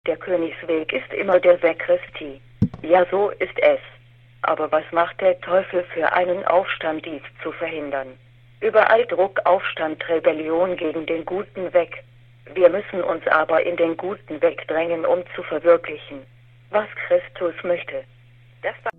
Der Königsweg ist immer der Weg Christi. Ja, so ist es. Aber was macht der Teufel für einen Aufstand, dies zu verhindern? Überall Druck, Aufstand, Rebellion gegen den guten Weg. Wir müssen uns aber in den guten Weg drängen, um zu verwirklichen, was Christus möchte. Das